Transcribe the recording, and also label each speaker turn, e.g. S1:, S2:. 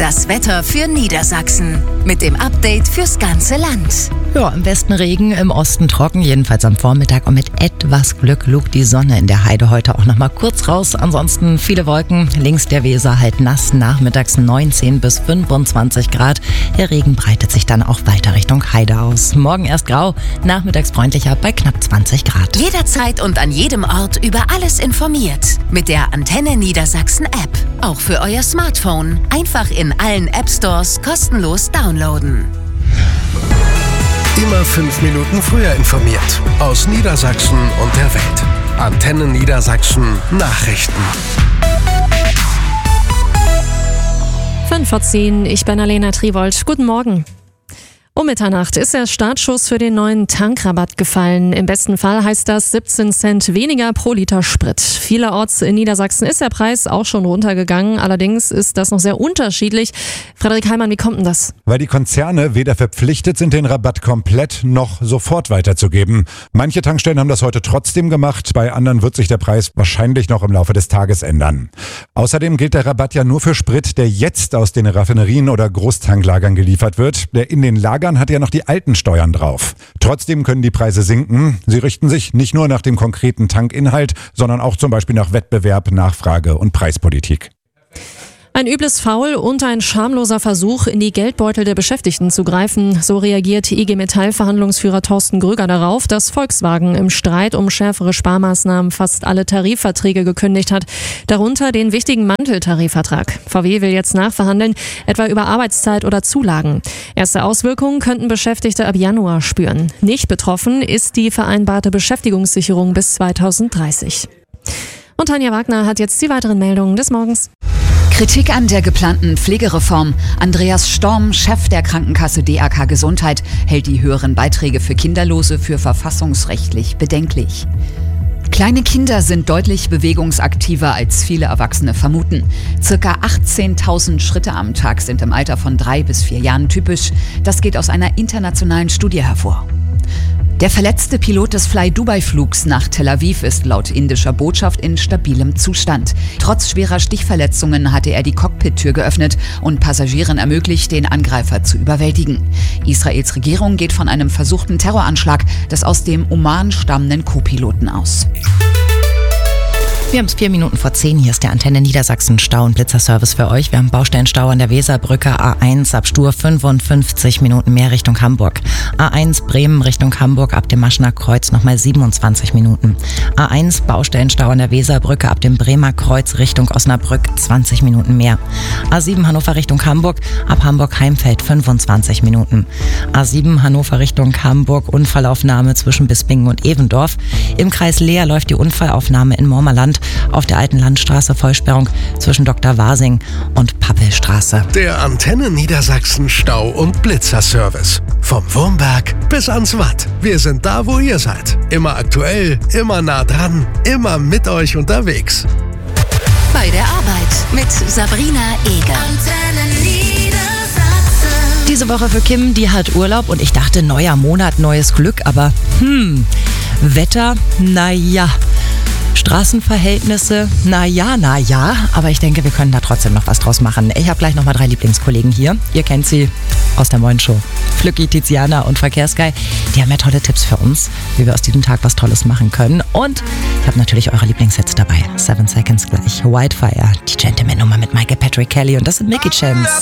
S1: Das Wetter für Niedersachsen mit dem Update fürs ganze Land.
S2: Ja, im Westen Regen, im Osten trocken, jedenfalls am Vormittag. Und mit etwas Glück lugt die Sonne in der Heide heute auch noch mal kurz raus. Ansonsten viele Wolken, links der Weser halt nass, nachmittags 19 bis 25 Grad. Der Regen breitet sich dann auch weiter Richtung Heide aus. Morgen erst grau, nachmittags freundlicher bei knapp 20 Grad.
S1: Jederzeit und an jedem Ort über alles informiert. Mit der Antenne Niedersachsen App. Auch für euer Smartphone. Einfach in allen App-Stores kostenlos downloaden.
S3: Immer 5 Minuten früher informiert. Aus Niedersachsen und der Welt. Antenne Niedersachsen Nachrichten.
S4: 5:10 Uhr, ich bin Alena Triwold. Guten Morgen. Um Mitternacht ist der Startschuss für den neuen Tankrabatt gefallen. Im besten Fall heißt das 17 Cent weniger pro Liter Sprit. Vielerorts in Niedersachsen ist der Preis auch schon runtergegangen. Allerdings ist das noch sehr unterschiedlich. Frederik Heimann, wie kommt denn das?
S5: Weil die Konzerne weder verpflichtet sind, den Rabatt komplett noch sofort weiterzugeben. Manche Tankstellen haben das heute trotzdem gemacht. Bei anderen wird sich der Preis wahrscheinlich noch im Laufe des Tages ändern. Außerdem gilt der Rabatt ja nur für Sprit, der jetzt aus den Raffinerien oder Großtanklagern geliefert wird. Der in den Lagern hat ja noch die alten Steuern drauf. Trotzdem können die Preise sinken. Sie richten sich nicht nur nach dem konkreten Tankinhalt, sondern auch zum Beispiel nach Wettbewerb, Nachfrage und Preispolitik.
S4: Ein übles Foul und ein schamloser Versuch, in die Geldbeutel der Beschäftigten zu greifen. So reagiert IG Metall-Verhandlungsführer Thorsten Gröger darauf, dass Volkswagen im Streit um schärfere Sparmaßnahmen fast alle Tarifverträge gekündigt hat. Darunter den wichtigen Manteltarifvertrag. VW will jetzt nachverhandeln, etwa über Arbeitszeit oder Zulagen. Erste Auswirkungen könnten Beschäftigte ab Januar spüren. Nicht betroffen ist die vereinbarte Beschäftigungssicherung bis 2030. Und Tanja Wagner hat jetzt die weiteren Meldungen des Morgens.
S6: Kritik an der geplanten Pflegereform. Andreas Storm, Chef der Krankenkasse DAK Gesundheit, hält die höheren Beiträge für Kinderlose für verfassungsrechtlich bedenklich. Kleine Kinder sind deutlich bewegungsaktiver, als viele Erwachsene vermuten. Circa 18.000 Schritte am Tag sind im Alter von 3 bis 4 Jahren typisch. Das geht aus einer internationalen Studie hervor. Der verletzte Pilot des Fly-Dubai-Flugs nach Tel Aviv ist laut indischer Botschaft in stabilem Zustand. Trotz schwerer Stichverletzungen hatte er die Cockpit-Tür geöffnet und Passagieren ermöglicht, den Angreifer zu überwältigen. Israels Regierung geht von einem versuchten Terroranschlag des aus dem Oman stammenden Co-Piloten aus.
S2: Wir haben es 10:04. Hier ist der Antenne Niedersachsen Stau- und Blitzerservice für euch. Wir haben Baustellenstau an der Weserbrücke A1 ab Stur 55 Minuten mehr Richtung Hamburg. A1 Bremen Richtung Hamburg ab dem Maschener Kreuz nochmal 27 Minuten. A1 Baustellenstau an der Weserbrücke ab dem Bremer Kreuz Richtung Osnabrück 20 Minuten mehr. A7 Hannover Richtung Hamburg ab Hamburg-Heimfeld 25 Minuten. A7 Hannover Richtung Hamburg Unfallaufnahme zwischen Bispingen und Evendorf. Im Kreis Leer läuft die Unfallaufnahme in Mormerland. Auf der alten Landstraße Vollsperrung zwischen Dr. Wasing und Pappelstraße.
S3: Der Antenne Niedersachsen Stau- und Blitzerservice. Vom Wurmberg bis ans Watt. Wir sind da, wo ihr seid. Immer aktuell, immer nah dran, immer mit euch unterwegs.
S1: Bei der Arbeit mit Sabrina Eger. Antenne Niedersachsen.
S2: Diese Woche für Kim, die hat Urlaub und ich dachte, neuer Monat, neues Glück, aber Wetter, naja. Straßenverhältnisse, naja, aber ich denke, wir können da trotzdem noch was draus machen. Ich habe gleich nochmal 3 Lieblingskollegen hier. Ihr kennt sie aus der Moin Show. Flücki, Tiziana und Verkehrsguy. Die haben ja tolle Tipps für uns, wie wir aus diesem Tag was Tolles machen können. Und ich habe natürlich eure Lieblingssets dabei. 7 Seconds gleich. Wildfire, die Gentleman-Nummer mit Michael Patrick Kelly und das sind Milky Chance.